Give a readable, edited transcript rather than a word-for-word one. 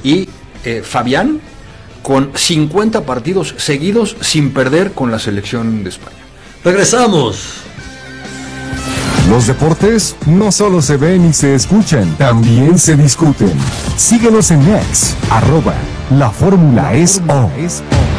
y Fabián, con 50 partidos seguidos sin perder con la selección de España. Regresamos. Los deportes no solo se ven y se escuchan, también se discuten. Síguenos en X, @LaFórmulaEsO.